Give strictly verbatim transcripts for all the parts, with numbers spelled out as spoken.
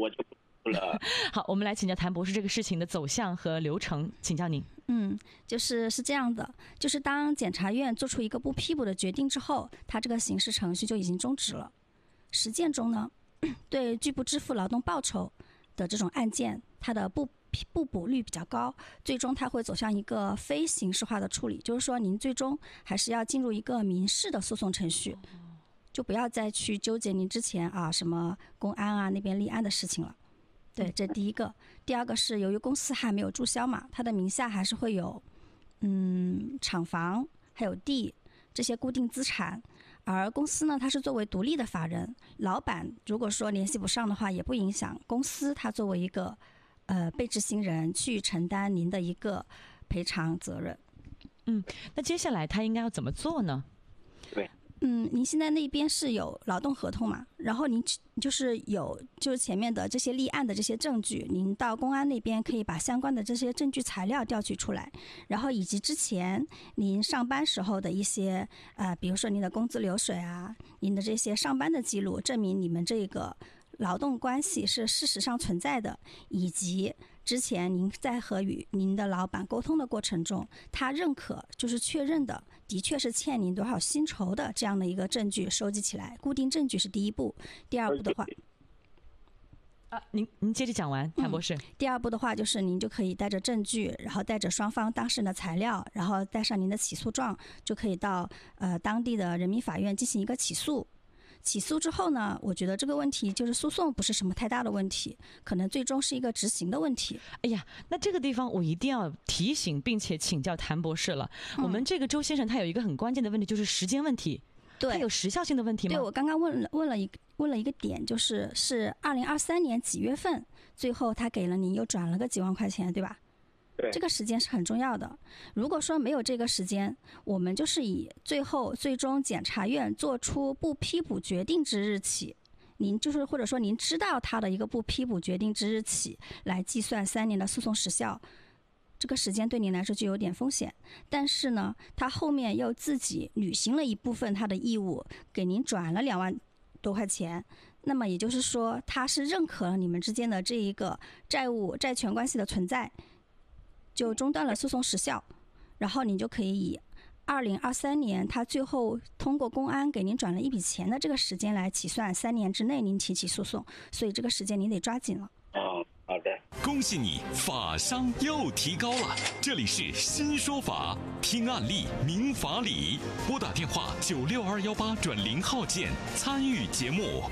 我就不了。 好，我们来请教谭博士这个事情的走向和流程，请教您。 嗯，就是是这样的，就是当检察院做出一个不批捕的决定之后，它这个刑事程序就已经终止了。实践中呢，对拒不支付劳动报酬的这种案件，它的不不捕率比较高，最终它会走向一个非刑事化的处理，就是说您最终还是要进入一个民事的诉讼程序，就不要再去纠结您之前啊什么公安啊那边立案的事情了。对，这第一个。第二个是由于公司还没有注销嘛，它的名下还是会有嗯厂房还有地这些固定资产，而公司呢它是作为独立的法人，老板如果说联系不上的话，也不影响公司它作为一个呃被执行人去承担您的一个赔偿责任。 嗯，那接下来他应该要怎么做呢？ 对。 嗯，您现在那边是有劳动合同嘛？然后您就是有就是前面的这些立案的这些证据，您到公安那边可以把相关的这些证据材料调取出来，然后以及之前您上班时候的一些呃，比如说您的工资流水啊，您的这些上班的记录，证明你们这个劳动关系是事实上存在的，以及之前您在和与您的老板沟通的过程中，他认可就是确认的的确是欠您多少薪酬的这样的一个证据收集起来，固定证据是第一步。第二步的话， 啊，您您接着讲完，谭博士、嗯。 第二步的话就是您就可以带着证据，然后带着双方当事人的材料，然后带上您的起诉状，就可以到呃当地的人民法院进行一个起诉。起诉之后呢，我觉得这个问题就是诉讼不是什么太大的问题，可能最终是一个执行的问题。 哎呀，那这个地方我一定要提醒并且请教谭博士了、嗯、我们这个周先生他有一个很关键的问题，就是时间问题。 对， 他有时效性的问题吗？ 对，我刚刚问了问了一个问了一个点，就是是二零二三年几月份，最后他给了您又转了个几万块钱，对吧？ 对， 这个时间是很重要的。如果说没有这个时间，我们就是以最后最终检察院做出不批捕决定之日起，您就是或者说您知道他的一个不批捕决定之日起来计算三年的诉讼时效。这个时间对您来说就有点风险，但是呢，他后面又自己履行了一部分他的义务，给您转了两万多块钱。那么也就是说，他是认可了你们之间的这一个债务债权关系的存在，就中断了诉讼时效，然后你就可以以二零二三年他最后通过公安给您转了一笔钱的这个时间来起算，三年之内您提起诉讼，所以这个时间您得抓紧了。 哦，好的。 恭喜你，法商又提高了。这里是新说法，听案例明法理，拨打电话九六二幺八转零号键参与节目。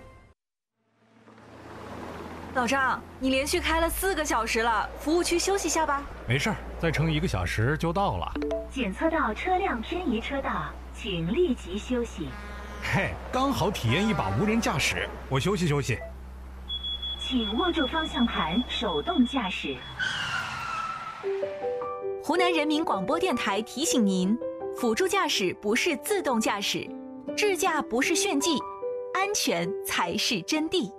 老张，你连续开了四个小时了，服务区休息下吧。 没事儿，再撑一个小时就到了。 检测到车辆偏移车道，请立即休息。 嘿，刚好体验一把无人驾驶，我休息休息。 请握住方向盘，手动驾驶。 湖南人民广播电台提醒您：辅助驾驶不是自动驾驶，智驾不是炫技，安全才是真谛。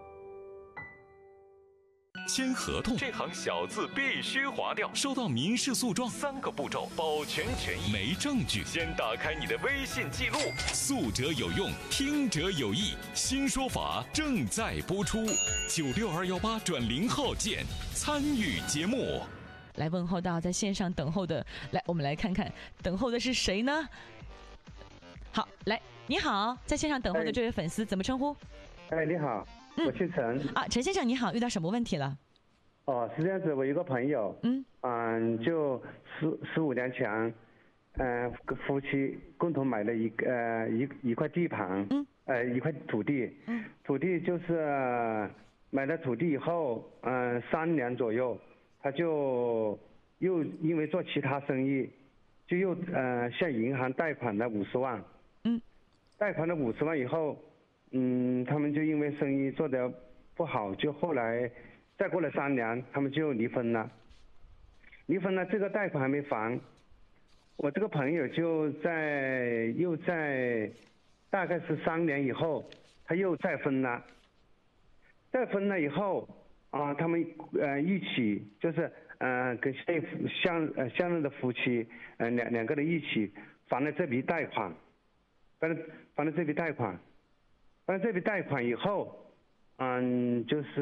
签合同，这行小字必须划掉。收到民事诉状，三个步骤：保全权益，没证据，先打开你的微信记录。诉者有用，听者有意。新说法正在播出，九六二幺八转零号键参与节目。 来问候到在线上等候的，来，我们来看看等候的是谁呢？好，来，你好，在线上等候的这位粉丝怎么称呼？ 哎，你好。我姓陈、 嗯、啊，陈先生你好，遇到什么问题了？ 哦，是这样子，我有个朋友，嗯嗯，就十十五年前，嗯、呃，夫妻共同买了一个呃一一块地盘，嗯，呃一块土地，嗯，土地就是买了土地以后，嗯、呃，三年左右，他就又因为做其他生意，就又呃向银行贷款了五十万，嗯，贷款了五十万以后。嗯，他们就因为生意做得不好，就后来再过了三年，他们就离婚了。离婚了，这个贷款还没还，我这个朋友就在又在大概是三年以后，他又再婚了。再婚了以后啊，他们呃一起就是呃跟相呃相认的夫妻呃两两个人一起还了这笔贷款，还了还了这笔贷款。还了这笔贷款以后，嗯，就是。